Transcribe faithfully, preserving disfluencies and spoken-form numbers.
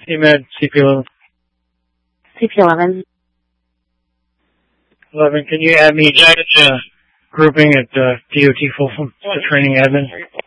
C-Med, C P eleven. C P eleven. eleven, can you add me to uh, grouping at uh, D O T Folsom, the training admin?